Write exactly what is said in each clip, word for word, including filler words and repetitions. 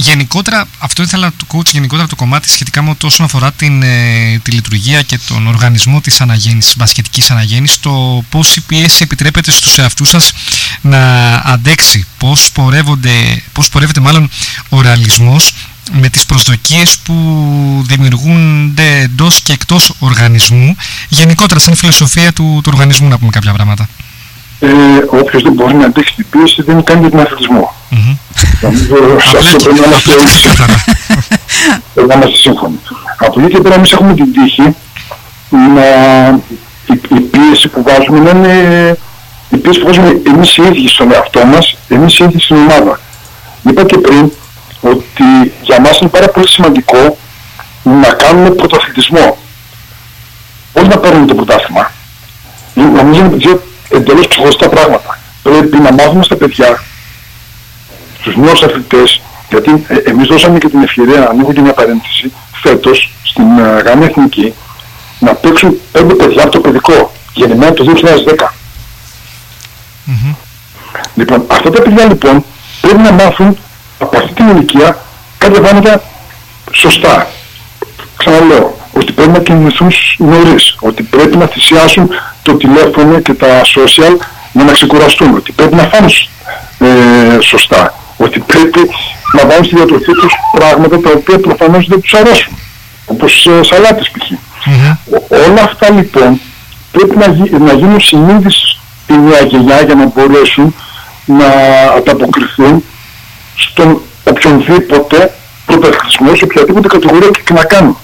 γενικότερα, αυτό ήθελα το coach, γενικότερα το κομμάτι σχετικά με το όσον αφορά την, ε, τη λειτουργία και τον οργανισμό της αναγέννησης, μπασκετικής αναγέννησης, το πώς η πίεση επιτρέπεται στους εαυτούς σας να αντέξει, πώς πορεύονται, πώς πορεύεται μάλλον ο ρεαλισμός με τις προσδοκίες που δημιουργούνται εντός και εκτός οργανισμού, γενικότερα σαν φιλοσοφία του, του οργανισμού, να πούμε κάποια πράγματα. Ε, όποιος δεν μπορεί να αντέξει την πίεση δεν κάνει για τον αθλητισμό. Νομίζω σε αυτό πρέπει να είμαστε πρέπει να είμαστε σύμφωνοι. Από εκεί και πέρα εμείς έχουμε την τύχη να η, η πίεση που βάζουμε να είναι η πίεση που βάζουμε εμείς οι ίδιοι στον εαυτό μας, εμείς οι ίδιοι στην ομάδα. Είπα και πριν ότι για μας είναι πάρα πολύ σημαντικό να κάνουμε πρωταθλητισμό. Πώς να παίρνουμε το πρωτάθλημα. Νομίζω είναι δύο εντελώς ξεχωριστά πράγματα. Πρέπει να μάθουμε στα παιδιά, στους νέους αθλητές, γιατί ε, εμείς δώσαμε και την ευκαιρία, ανοίγω και μια παρένθεση, φέτος στην uh, Γαλλία Εθνική να παίξουν πέντε παιδιά από το παιδικό, γεννημένα το δύο χιλιάδες δέκα. Mm-hmm. Λοιπόν, αυτά τα παιδιά λοιπόν πρέπει να μάθουν από αυτή την ηλικία κάποια πράγματα σωστά. Ξαναλέω, ότι πρέπει να κινηθούν νωρίς, ότι πρέπει να θυσιάσουν το τηλέφωνο και τα social για να ξεκουραστούν, ότι πρέπει να φάνε ε, σωστά, ότι πρέπει να βάλουν στη διατροφή τους πράγματα τα οποία προφανώς δεν τους αρέσουν, όπως ε, σαλάτες π.χ. Mm-hmm. Όλα αυτά λοιπόν πρέπει να, γι, να γίνουν συνείδηση στη νέα γενιά για να μπορέσουν να ανταποκριθούν στον οποιονδήποτε πρωταθλητισμό, σε οποιαδήποτε κατηγορία και να κάνουν.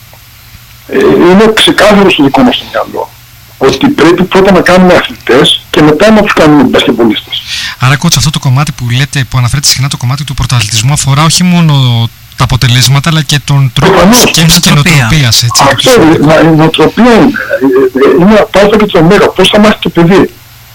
Ε, είναι ξεκάθαρο στο δικό μας το μυαλό ότι πρέπει πρώτα να κάνουμε αθλητές και μετά να τους κάνουμε μπασκετμπολίστες. Άρα, κότς, αυτό το κομμάτι που λέτε, που αναφέρετε συχνά, το κομμάτι του πρωταθλητισμού, αφορά όχι μόνο τα αποτελέσματα, αλλά και τον τρόπο σκέψης και νοοτροπίας. Αυτό η νοοτροπία είναι. Είναι πάντα και το ωμέγα. Πώς θα μάθει το παιδί.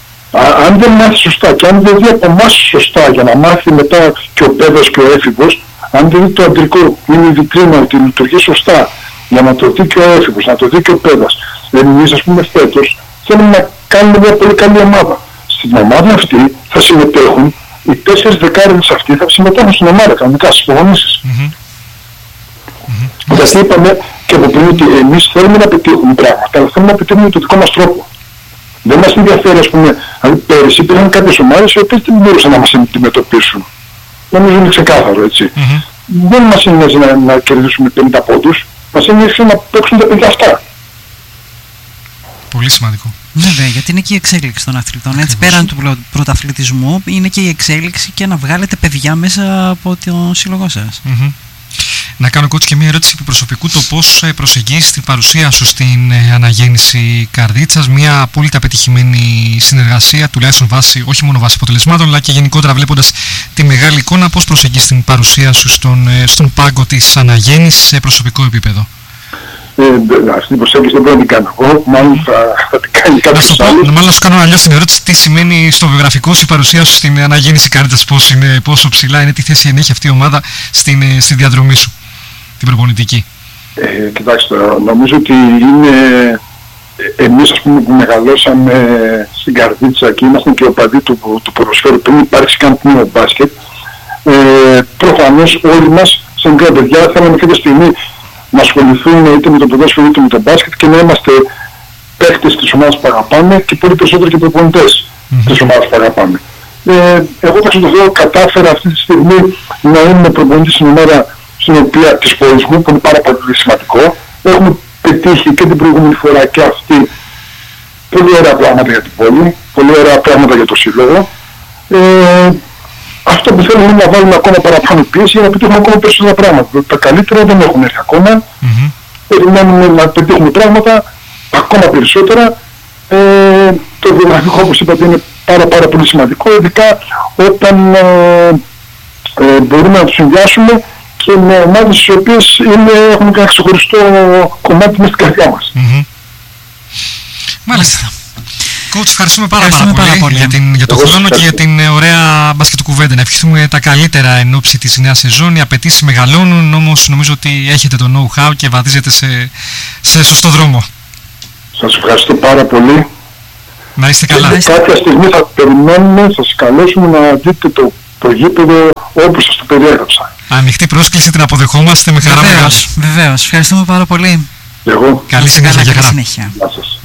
Αν δεν μάθει σωστά και αν δεν δει από εμάς σωστά για να μάθει μετά και ο παιδός και ο έφηβος, αν δεν δει το αντρικό, είναι η βιτρίνα ότι λειτουργεί σωστά για να το δει και ο έφηβος, να το δει και ο παιδός. Εμείς, ας πούμε, φέτος θέλουμε να κάνουμε μια πολύ καλή ομάδα. Στην ομάδα αυτή θα συμμετέχουν οι τέσσερις δεκάριδες αυτοί, θα συμμετέχουν στην ομάδα κανονικά στις προπονήσεις. Mm-hmm. Mm-hmm. Γιατί είπαμε και από πριν ότι εμείς θέλουμε να πετύχουμε πράγματα, αλλά θέλουμε να πετύχουμε με τον δικό μας τρόπο. Δεν μας ενδιαφέρει, ας πούμε, αν πέρυσι υπήρχαν κάποιες ομάδες οι οποίες δεν μπορούσαν να μας αντιμετωπίσουν. Νομίζω είναι ξεκάθαρο, έτσι. Mm-hmm. Δεν μας ενδιαφέρει να, να κερδίσουμε πενήντα πόντους, μας ενδιαφέρει να παίξουν τα παιδιά αυτά. Πολύ σημαντικό. Βέβαια, γιατί είναι και η εξέλιξη των αθλητών. Έτσι, πέραν του πρωταθλητισμού, είναι και η εξέλιξη και να βγάλετε παιδιά μέσα από τον σύλλογό σας. Mm-hmm. Να κάνω, κότσι, και μια ερώτηση επί προσωπικού, το πώς προσεγγίζεις την παρουσία σου στην αναγέννηση Καρδίτσας, μια απόλυτα πετυχημένη συνεργασία, τουλάχιστον βάση, όχι μόνο βάση αποτελεσμάτων, αλλά και γενικότερα βλέποντας τη μεγάλη εικόνα, πώς προσεγγίζεις την παρουσία σου στον, στον πάγκο της αναγέννησης σε προσωπικό επίπεδο. Αυτή την προσέγγιση δεν πρέπει να την κάνω εγώ, μάλλον θα, θα την κάνει κάποιος άλλος. Μάλλον να σου κάνω αλλιώς την ερώτηση, τι σημαίνει στο βιογραφικό σου η παρουσία σου στην αναγέννηση Καρδίτσας, πώς είναι, πόσο ψηλά είναι, τι θέση ενέχει αυτή η ομάδα στην, στη διαδρομή σου, την προπονητική. Ε, κοιτάξτε, νομίζω ότι είναι εμείς, ας πούμε, που μεγαλώσαμε στην Καρδίτσα και ήμασταν και οπαδοί του, του ποδοσφαίρου πριν υπάρξει καν τμήμα μπάσκετ, ε, προφανώς όλοι μας σαν μικρά παιδιά θέλαμε κάποια στιγμή να ασχοληθούμε είτε με το ποδόσφαιρο είτε με το μπάσκετ και να είμαστε παίκτες της ομάδας που αγαπάμε και πολύ περισσότερο και προπονητές mm-hmm. της ομάδας που αγαπάμε. Ε, εγώ θα ξεδοθώ, κατάφερα αυτή τη στιγμή να είμαι προπονητής στην ομάδα στην οποία, της πόλης μου, που είναι πάρα πολύ σημαντικό. Έχουμε πετύχει και την προηγούμενη φορά και αυτή πολύ ωραία πράγματα για την πόλη, πολύ ωραία πράγματα για το σύλλογο. Ε, Αυτό που θέλουμε είναι να βάλουμε ακόμα παραπάνω πίεση για να πετύχουμε ακόμα περισσότερα πράγματα. Τα καλύτερα δεν έχουν έρθει ακόμα. Mm-hmm. Περιμένουμε να πετύχουμε πράγματα ακόμα περισσότερα. Ε, το βιογραφικό, όπως είπατε, είναι πάρα, πάρα πολύ σημαντικό, ειδικά όταν ε, ε, μπορούμε να το συνδυάσουμε και με ομάδες τις οποίες είναι, έχουν ένα ξεχωριστό κομμάτι μέσα στην καρδιά μας. Mm-hmm. Μάλιστα. Coach, ευχαριστούμε πάρα, πάρα, πάρα πολύ, πολύ για, την, για τον χρόνο και για την ωραία μπασκετοκουβέντα. Να ευχηθούμε τα καλύτερα εν ώψη της νέας σεζόν. Οι απαιτήσεις μεγαλώνουν, όμως νομίζω ότι έχετε το know-how και βαδίζετε σε, σε σωστό δρόμο. Σας ευχαριστώ πάρα πολύ. Να είστε καλά. Και κάποια στιγμή θα περιμένουμε, θα σας καλέσουμε να δείτε το, το γήπεδο όπως σας το περιέγραψα. Ανοιχτή πρόσκληση, την αποδεχόμαστε με χαρά. Βεβαίως, βεβαίως. Ευχαριστούμε πάρα πολύ. Εγώ. Καλή συνέχεια. Καλή συνέχεια. Γεια σας.